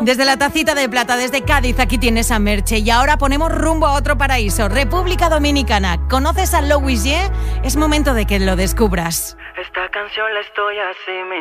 Desde la Tacita de Plata, desde Cádiz, aquí tienes a Merche. Y ahora ponemos rumbo a otro paraíso, República Dominicana. ¿Conoces a Louis J? Es momento de que lo descubras. Esta canción la estoy así